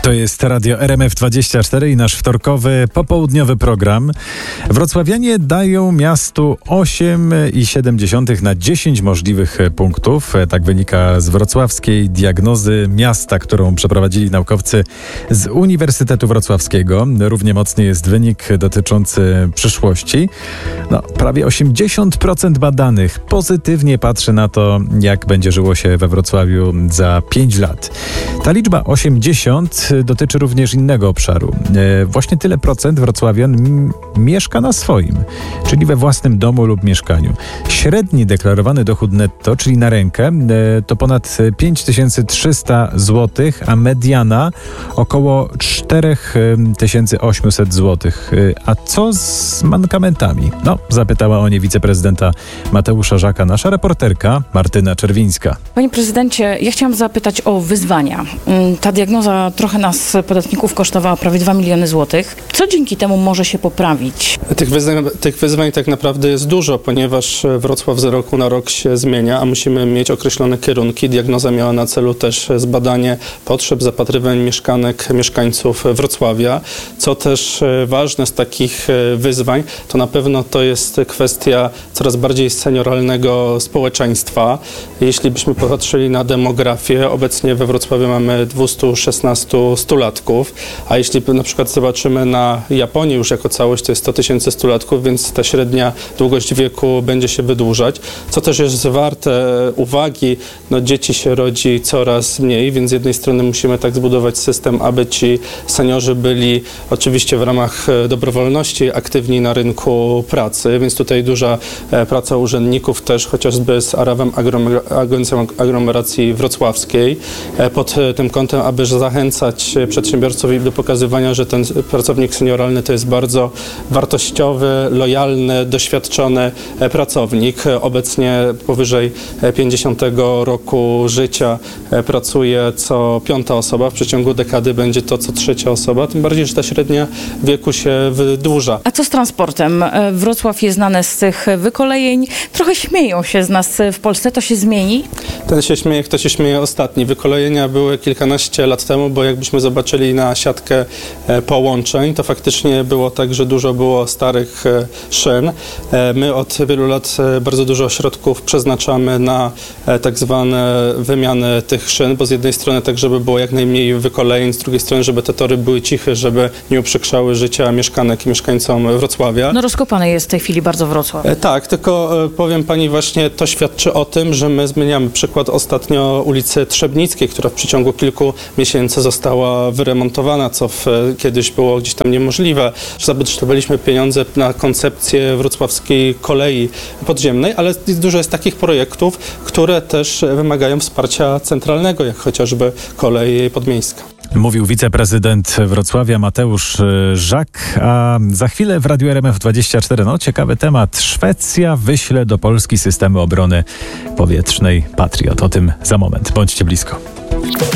To jest Radio RMF24 i nasz wtorkowy, popołudniowy program. Wrocławianie dają miastu 8,7 na 10 możliwych punktów. Tak wynika z wrocławskiej diagnozy miasta, którą przeprowadzili naukowcy z Uniwersytetu Wrocławskiego. Równie mocny jest wynik dotyczący przyszłości. Prawie 80% badanych pozytywnie patrzy na to, jak będzie żyło się we Wrocławiu za 5 lat. Ta liczba 80 dotyczy również innego obszaru. Właśnie tyle procent wrocławian mieszka na swoim, czyli we własnym domu lub mieszkaniu. Średni deklarowany dochód netto, czyli na rękę, to ponad 5300 zł, a mediana około 4800 zł. A co z mankamentami? Zapytała o nie wiceprezydenta Mateusza Żaka nasza reporterka Martyna Czerwińska. Panie prezydencie, ja chciałam zapytać o wyzwania. Ta diagnoza trochę nas, podatników, kosztowała prawie 2 miliony złotych. Co dzięki temu może się poprawić? Tych wyzwań tak naprawdę jest dużo, ponieważ Wrocław z roku na rok się zmienia, a musimy mieć określone kierunki. Diagnoza miała na celu też zbadanie potrzeb, zapatrywań mieszkanek mieszkańców Wrocławia. Co też ważne z takich wyzwań, to na pewno to jest kwestia coraz bardziej senioralnego społeczeństwa. Jeśli byśmy popatrzyli na demografię, obecnie we Wrocławiu mamy 216 stulatków, a jeśli na przykład zobaczymy na Japonię już jako całość, to jest 100 tysięcy stulatków, więc ta średnia długość wieku będzie się wydłużać. Co też jest warte uwagi, dzieci się rodzi coraz mniej, więc z jednej strony musimy tak zbudować system, aby ci seniorzy byli oczywiście w ramach dobrowolności aktywni na rynku pracy, więc tutaj duża praca urzędników też chociażby z Arawem, Agencją Aglomeracji Wrocławskiej, pod tym kątem, aby zachęcać przedsiębiorców do pokazywania, że ten pracownik senioralny to jest bardzo wartościowy, lojalny, doświadczony pracownik. Obecnie powyżej 50 roku życia pracuje co 5. osoba, w przeciągu dekady będzie to co 3. osoba, tym bardziej, że ta średnia wieku się wydłuża. A co z transportem? Wrocław jest znany z tych wykolejeń. Trochę śmieją się z nas w Polsce. To się zmieni? Ten się śmieje, kto się śmieje ostatni. Wykolejenia były kilkanaście lat temu, bo jakbyśmy zobaczyli na siatkę połączeń, to faktycznie było tak, że dużo było starych szyn. My od wielu lat bardzo dużo środków przeznaczamy na tak zwane wymiany tych szyn, bo z jednej strony tak, żeby było jak najmniej wykolejeń, z drugiej strony, żeby te tory były ciche, żeby nie uprzykrzały życia mieszkanek i mieszkańcom Wrocławia. Rozkopany jest w tej chwili bardzo Wrocław. Tak, tylko powiem pani, właśnie to świadczy o tym, że my zmieniamy. Przykład ostatnio ulicy Trzebnickiej, która w przeciągu kilku miesięcy została wyremontowana, co kiedyś było gdzieś tam niemożliwe. Zabudżetowaliśmy pieniądze na koncepcję wrocławskiej kolei podziemnej, ale dużo jest takich projektów, które też wymagają wsparcia centralnego, jak chociażby kolej podmiejska. Mówił wiceprezydent Wrocławia Mateusz Żak, a za chwilę w Radiu RMF24 ciekawy temat. Szwecja wyśle do Polski systemy obrony powietrznej Patriot. O tym za moment. Bądźcie blisko.